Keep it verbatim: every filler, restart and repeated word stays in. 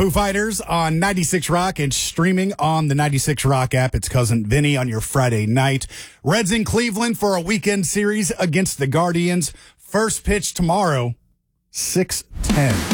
Foo Fighters on ninety-six Rock and streaming on the ninety-six Rock app. It's Cousin Vinny on your Friday night. Reds in Cleveland for a weekend series against the Guardians. First pitch tomorrow, six ten.